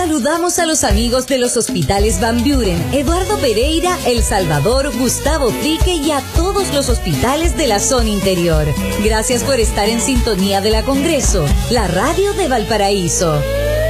Saludamos a los amigos de los hospitales Van Buren, Eduardo Pereira, El Salvador, Gustavo Frique y a todos los hospitales de la zona interior. Gracias por estar en sintonía de la Congreso, la radio de Valparaíso.